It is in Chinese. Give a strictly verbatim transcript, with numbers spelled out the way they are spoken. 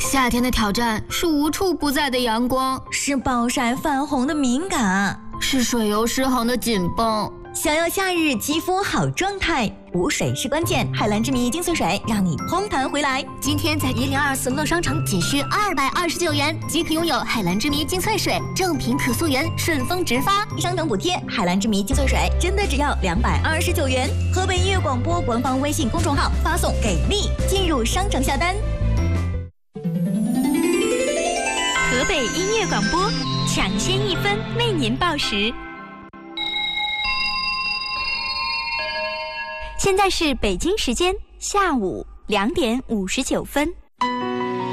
夏天的挑战是无处不在的阳光， 是暴晒泛红的敏感， 是水油失衡的紧绷。 想要夏日肌肤好状态，补水是关键。海蓝之谜精粹水让你嘭弹回来。 今天在一零二四乐商城仅需二百二十九元即可拥有海蓝之谜精粹水，正品可溯源，顺丰直发， 商城补贴。海蓝之谜精粹水真的只要两百二十九元。河北音乐广播官方微信公众号发送给力进入商城下单。 河北音乐广播抢先一分为您报时。现在是北京时间下午两点五十九分。